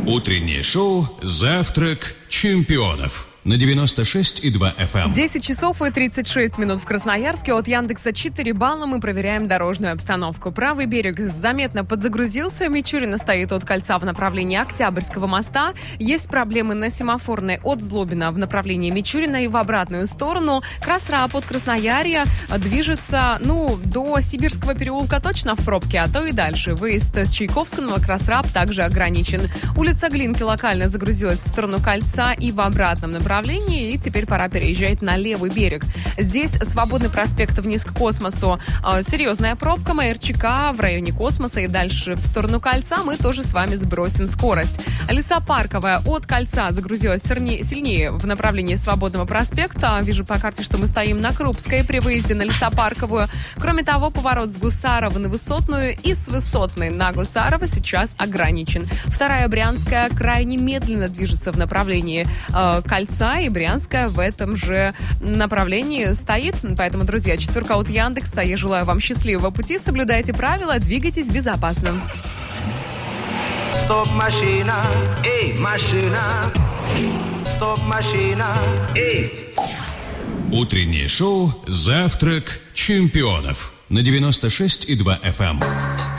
Утреннее шоу «Завтрак чемпионов» на 96,2 FM. 10 часов и 36 минут в Красноярске. От Яндекса 4 балла мы проверяем дорожную обстановку. Правый берег заметно подзагрузился. Мичурина стоит от кольца в направлении Октябрьского моста. Есть проблемы на семафорной от Злобина в направлении Мичурина и в обратную сторону. Красраб от Красноярья движется, до Сибирского переулка точно в пробке, а то и дальше. Выезд с Чайковского Красраб также ограничен. Улица Глинки локально загрузилась в сторону кольца и в обратном направлении. И теперь пора переезжать на левый берег. Здесь Свободный проспект вниз к Космосу. Серьезная пробка. МРЧК в районе Космоса и дальше в сторону кольца мы тоже с вами сбросим скорость. Лесопарковая от кольца загрузилась сильнее в направлении Свободного проспекта. Вижу по карте, что мы стоим на Крупской при выезде на Лесопарковую. Кроме того, поворот с Гусарова на Высотную и с Высотной на Гусарова сейчас ограничен. Вторая Брянская крайне медленно движется в направлении кольца, и Брянская в этом же направлении стоит. Поэтому, друзья, четверка от Яндекса. Я желаю вам счастливого пути. Соблюдайте правила, двигайтесь безопасно. Стоп, машина, эй, машина. Стоп, машина, эй. Утреннее шоу «Завтрак чемпионов» на 96,2 FM.